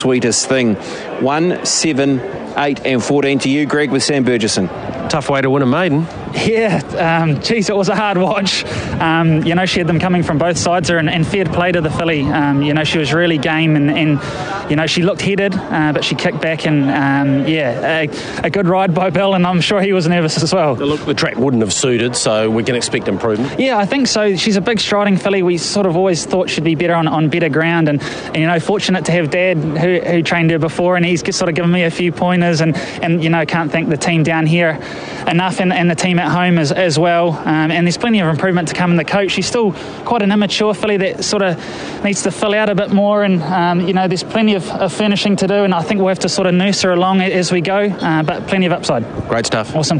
sweetest thing. 1, 7, 8 and 14 to you, Greg, with Sam Burgesson. Tough way to win a maiden. Yeah, geez, it was a hard watch. She had them coming from both sides there, and fair play to the filly. She was really game, and she looked headed, but she kicked back, and a good ride by Bill, and I'm sure he was nervous as well. Look, the track wouldn't have suited, so we can expect improvement. Yeah, I think so. She's a big striding filly. We sort of always thought she'd be better on better ground, and fortunate to have Dad who trained her before, and he's sort of given me a few pointers, and can't thank the team down here enough, and the team at home as well, and there's plenty of improvement to come in the coach. She's still quite an immature filly that sort of needs to fill out a bit more, and there's plenty of furnishing to do, and I think we'll have to sort of nurse her along as we go, but plenty of upside. Great stuff. Awesome.